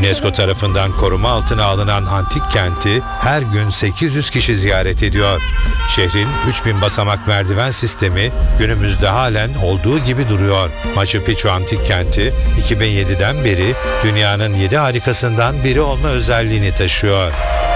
UNESCO tarafından koruma altına alınan antik kenti her gün 800 kişi ziyaret ediyor. Şehrin 3000 basamak merdiven sistemi günümüzde halen olduğu gibi duruyor. Machu Picchu antik kenti 2007'den beri dünyanın 7 harikasından biri olma özelliğini taşıyor.